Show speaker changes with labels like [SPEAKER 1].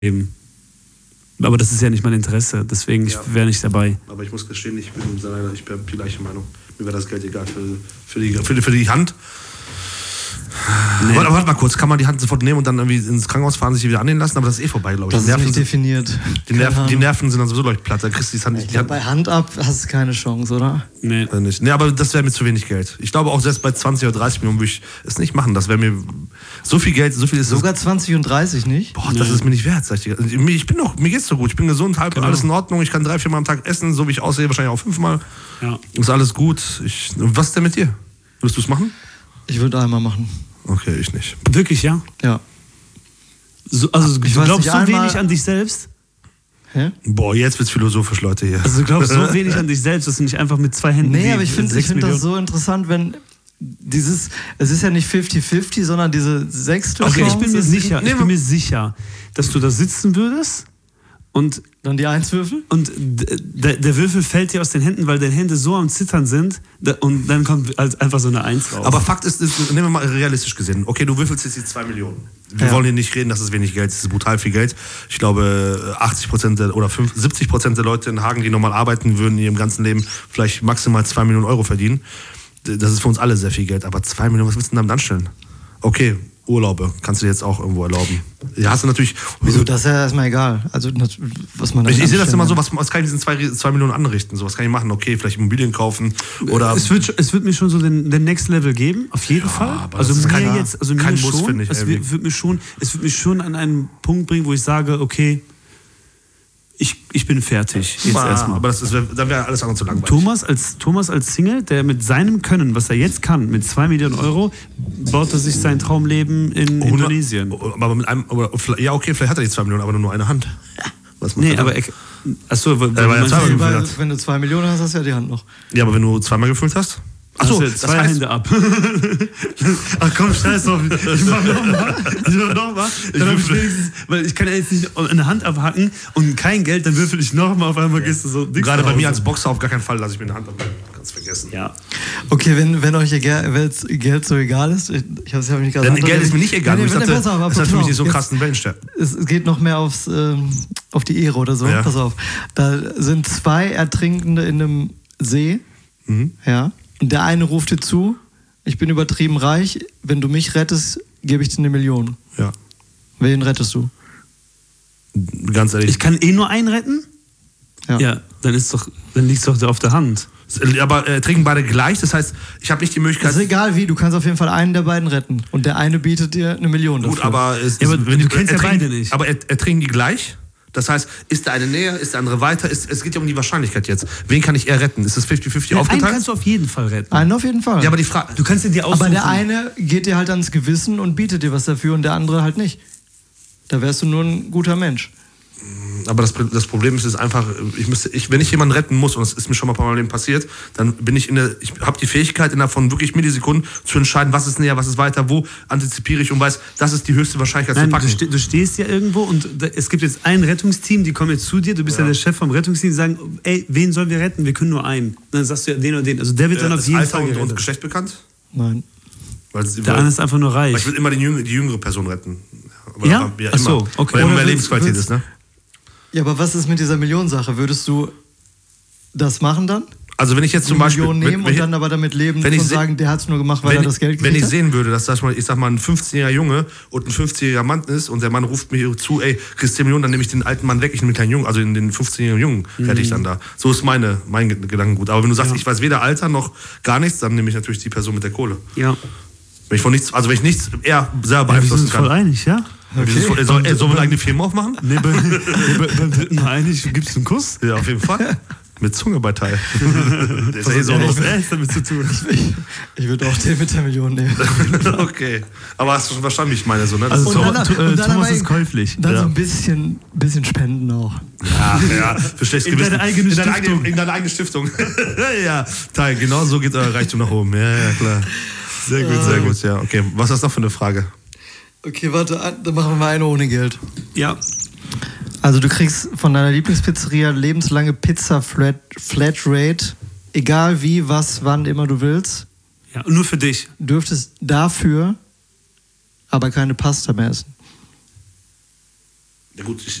[SPEAKER 1] Eben. Aber das ist ja nicht mein Interesse, deswegen ich wäre nicht dabei.
[SPEAKER 2] Aber ich muss gestehen, ich bin die gleiche Meinung. Mir wäre das Geld egal für die Hand. Nee. Warte mal kurz, kann man die Hand sofort nehmen und dann irgendwie ins Krankenhaus fahren, sich wieder annehmen lassen? Aber das ist vorbei, glaube ich.
[SPEAKER 3] Das ist nicht definiert.
[SPEAKER 2] Die Nerven sind dann sowieso platt. Da kriegst du die Hand nicht.
[SPEAKER 3] Bei Hand ab hast du keine Chance, oder?
[SPEAKER 1] Nee.
[SPEAKER 2] Nee, aber das wäre mir zu wenig Geld. Ich glaube auch selbst bei 20 oder 30 Millionen würde ich es nicht machen. Das wäre mir so viel Geld, so viel ist
[SPEAKER 3] sogar 20 und 30 nicht?
[SPEAKER 2] Boah, das ist mir nicht wert, sag ich dir. Mir geht's so gut. Ich bin gesund, alles in Ordnung. Ich kann 3-4 Mal am Tag essen, so wie ich aussehe, wahrscheinlich auch 5 Mal.
[SPEAKER 1] Ja.
[SPEAKER 2] Ist alles gut. Was ist denn mit dir? Würdest du es machen?
[SPEAKER 3] Ich würde einmal machen.
[SPEAKER 2] Okay, ich nicht.
[SPEAKER 1] Wirklich, ja?
[SPEAKER 3] Ja.
[SPEAKER 1] Also du glaubst so wenig an dich selbst?
[SPEAKER 3] Hä?
[SPEAKER 2] Boah, jetzt wird's philosophisch, Leute, hier.
[SPEAKER 1] Also du glaubst so wenig an dich selbst, dass du nicht einfach mit 2 Händen...
[SPEAKER 3] Nee, aber ich finde das so interessant, wenn es ist ja nicht 50-50, sondern diese 6.
[SPEAKER 1] Okay, ich bin mir sicher, dass du da sitzen würdest und
[SPEAKER 3] dann die 1 Würfel?
[SPEAKER 1] Und der Würfel fällt dir aus den Händen, weil deine Hände so am Zittern sind und dann kommt einfach so eine 1 raus.
[SPEAKER 2] Aber Fakt ist, nehmen wir mal realistisch gesehen, okay, du würfelst jetzt die 2 Millionen. Wir wollen hier nicht reden, dass es wenig Geld ist, es ist brutal viel Geld. Ich glaube, 80% oder 70% der Leute in Hagen, die normal arbeiten würden, in ihrem ganzen Leben vielleicht maximal 2 Millionen Euro verdienen. Das ist für uns alle sehr viel Geld, aber 2 Millionen, was willst du denn damit anstellen? Okay, Urlaube kannst du dir jetzt auch irgendwo erlauben. Ja, hast du natürlich...
[SPEAKER 3] Wieso, das ist ja erstmal egal. Also, was man
[SPEAKER 2] ich sehe das immer so, was kann ich mit diesen 2 Millionen anrichten? So, was kann ich machen? Okay, vielleicht Immobilien kaufen oder...
[SPEAKER 1] Es wird mir schon so den Next Level geben, auf jeden Fall.
[SPEAKER 2] Also
[SPEAKER 1] mir
[SPEAKER 2] kein
[SPEAKER 1] Muss,
[SPEAKER 2] schon, finde ich.
[SPEAKER 1] Es wird mich schon an einen Punkt bringen, wo ich sage, okay, ich bin fertig. Jetzt erstmal.
[SPEAKER 2] Aber dann wäre alles andere zu langweilig.
[SPEAKER 1] Thomas als Single, der mit seinem Können, was er jetzt kann, mit 2 Millionen Euro, baut er sich sein Traumleben in Indonesien.
[SPEAKER 2] Aber ja, okay, vielleicht hat er die 2 Millionen, aber nur eine Hand. Was
[SPEAKER 1] nee, aber achso,
[SPEAKER 3] wenn du 2 Millionen hast, hast du ja die Hand noch.
[SPEAKER 2] Ja, aber wenn du zweimal gefüllt hast?
[SPEAKER 1] Achso, das heißt, Hände ab. Ach komm, scheiß drauf. Ich mach nochmal. Dann hab ich wenigstens, weil ich kann ja jetzt nicht eine Hand abhacken und kein Geld, dann würfel ich nochmal, auf einmal gehst du so dick.
[SPEAKER 2] Gerade bei mir als Boxer auf gar keinen Fall lasse ich mir eine Hand abhacken. Kannst vergessen.
[SPEAKER 1] Ja.
[SPEAKER 3] Okay, wenn euch Geld so egal ist, ich habe mich gerade...
[SPEAKER 2] Geld ist mir nicht egal. Ich dachte, das hat für mich nicht so krassen Wellenstern.
[SPEAKER 3] Es geht noch mehr auf die Ehre oder so. Ja. Pass auf. Da sind 2 Ertrinkende in einem See. Mhm. Ja. Und der eine ruft dir zu, ich bin übertrieben reich, wenn du mich rettest, gebe ich dir 1 Million.
[SPEAKER 2] Ja.
[SPEAKER 3] Wen rettest du?
[SPEAKER 2] Ganz ehrlich.
[SPEAKER 1] Ich kann nur einen retten? Ja, dann liegt es doch auf der Hand.
[SPEAKER 2] Aber trinken beide gleich, das heißt, ich habe nicht die Möglichkeit...
[SPEAKER 3] Das ist egal wie, du kannst auf jeden Fall einen der beiden retten. Und der eine bietet dir 1 Million dafür.
[SPEAKER 2] Gut, aber
[SPEAKER 1] du kennst ja beide nicht.
[SPEAKER 2] Aber ertrinken die gleich? Das heißt, ist der eine näher, ist der andere weiter? Es geht ja um die Wahrscheinlichkeit jetzt. Wen kann ich eher retten? Ist das 50-50 aufgeteilt?
[SPEAKER 1] Einen kannst du auf jeden Fall retten.
[SPEAKER 3] Einen auf jeden Fall.
[SPEAKER 2] Ja, aber die Frage...
[SPEAKER 1] Du kannst dir aussuchen.
[SPEAKER 3] Aber der eine geht dir halt ans Gewissen und bietet dir was dafür und der andere halt nicht. Da wärst du nur ein guter Mensch.
[SPEAKER 2] Aber das Problem ist einfach, wenn ich jemanden retten muss, und das ist mir schon mal ein paar Mal im Leben passiert, dann ich habe die Fähigkeit, innerhalb von wirklich Millisekunden zu entscheiden, was ist näher, was ist weiter, wo antizipiere ich und weiß, das ist die höchste Wahrscheinlichkeit zu packen.
[SPEAKER 1] Du stehst ja irgendwo und es gibt jetzt ein Rettungsteam, die kommen jetzt zu dir, du bist ja der Chef vom Rettungsteam, die sagen, ey, wen sollen wir retten? Wir können nur einen. Und dann sagst du ja den oder den. Also der wird dann auf jeden Fall gerettet.
[SPEAKER 2] Und Geschlecht bekannt?
[SPEAKER 3] Nein.
[SPEAKER 1] Der eine ist einfach nur reich.
[SPEAKER 2] Ich will immer die jüngere Person retten.
[SPEAKER 1] Ja? Ach so, okay.
[SPEAKER 2] Weil immer mehr Lebensqualität ist, ne?
[SPEAKER 3] Ja, aber was ist mit dieser Millionensache? Würdest du das machen dann?
[SPEAKER 2] Also wenn ich jetzt zum Beispiel...
[SPEAKER 3] Millionen nehmen und dann aber damit leben und sagen, der hat es nur gemacht, weil er das Geld gekriegt hat?
[SPEAKER 2] Wenn ich sehen würde, dass ich sag mal, ein 15-jähriger Junge und ein 50-jähriger Mann ist und der Mann ruft mir zu, ey, kriegst 10 Millionen, dann nehme ich den alten Mann weg, ich nehme den kleinen Jungen, also den 15-jährigen Jungen rette ich dann da. So ist mein Gedankengut. Aber wenn du sagst, ich weiß weder Alter noch gar nichts, dann nehme ich natürlich die Person mit der Kohle.
[SPEAKER 1] Ja.
[SPEAKER 2] Wenn ich nichts eher sehr beeinflussen kann.
[SPEAKER 1] Wir sind voll einig, ja?
[SPEAKER 2] Okay. Sollen wir eine eigene Firma aufmachen?
[SPEAKER 1] Nee, beim dritten Mal einig. Gibst du einen Kuss?
[SPEAKER 2] Ja, auf jeden Fall. Mit Zunge bei Teil.
[SPEAKER 1] Der ist ja so los. Damit zu tun.
[SPEAKER 3] Ich würde auch den mit der Million nehmen.
[SPEAKER 2] Okay. Aber hast du schon verstanden, wie ich meine? So, ne?
[SPEAKER 1] Also Thomas ist käuflich.
[SPEAKER 3] Dann so ein bisschen Spenden auch.
[SPEAKER 2] Ja, für schlechtes Gewissen. In deine eigene Stiftung. Ja, Teil, genau so geht euer Reichtum nach oben. Ja, klar. Sehr gut, ja. Okay, was ist das noch für eine Frage?
[SPEAKER 3] Okay, warte, dann machen wir mal eine ohne Geld.
[SPEAKER 1] Ja.
[SPEAKER 3] Also du kriegst von deiner Lieblingspizzeria lebenslange Pizza Flatrate, egal wie, was, wann immer du willst.
[SPEAKER 1] Ja, und nur für dich.
[SPEAKER 3] Du dürftest dafür aber keine Pasta mehr essen.
[SPEAKER 2] Ja gut,